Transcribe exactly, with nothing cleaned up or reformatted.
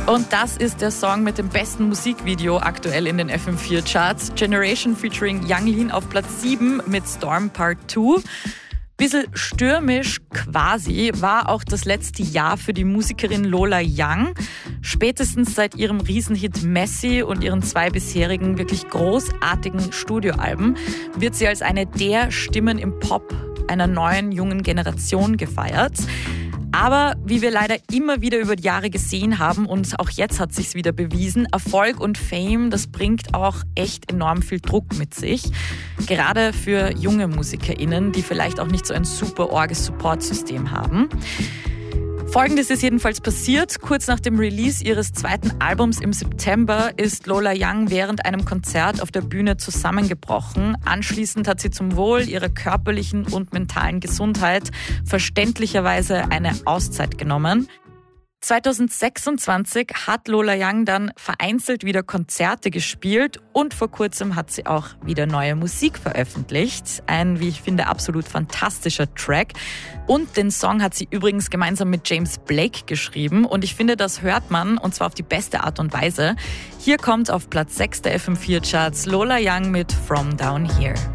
Und das ist der Song mit dem besten Musikvideo aktuell in den F M vier Charts. Generation featuring Yung Lean auf Platz sieben mit Storm Part zwei. Bisschen stürmisch quasi war auch das letzte Jahr für die Musikerin Lola Young. Spätestens seit ihrem Riesenhit Messy und ihren zwei bisherigen wirklich großartigen Studioalben wird sie als eine der Stimmen im Pop einer neuen jungen Generation gefeiert. Aber wie wir leider immer wieder über die Jahre gesehen haben und auch jetzt hat sich's wieder bewiesen, Erfolg und Fame, das bringt auch echt enorm viel Druck mit sich. Gerade für junge MusikerInnen, die vielleicht auch nicht so ein super orges Support-System haben. Folgendes ist jedenfalls passiert. Kurz nach dem Release ihres zweiten Albums im September ist Lola Young während einem Konzert auf der Bühne zusammengebrochen. Anschließend hat sie zum Wohl ihrer körperlichen und mentalen Gesundheit verständlicherweise eine Auszeit genommen. zwanzig sechsundzwanzig hat Lola Young dann vereinzelt wieder Konzerte gespielt und vor kurzem hat sie auch wieder neue Musik veröffentlicht. Ein, wie ich finde, absolut fantastischer Track. Und den Song hat sie übrigens gemeinsam mit James Blake geschrieben und ich finde, das hört man und zwar auf die beste Art und Weise. Hier kommt auf Platz sechs der F M vier Charts Lola Young mit From Down Here.